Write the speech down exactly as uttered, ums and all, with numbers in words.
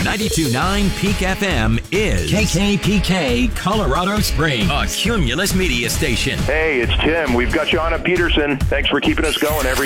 ninety-two point nine Peak F M is K K P K Colorado Springs, a Cumulus media station. Hey, it's Tim. We've got you on at Peterson. Thanks for keeping us going every